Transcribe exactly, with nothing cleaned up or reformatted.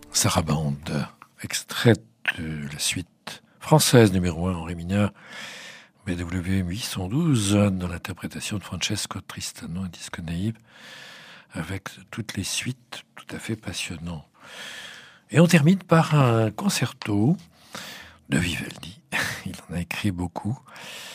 Sarabande, extrait de la suite française numéro un en ré mineur, B W huit cent douze, dans l'interprétation de Francesco Tristano et Disco Naïve, avec toutes les suites tout à fait passionnantes. Et on termine par un concerto de Vivaldi. Il en a écrit beaucoup.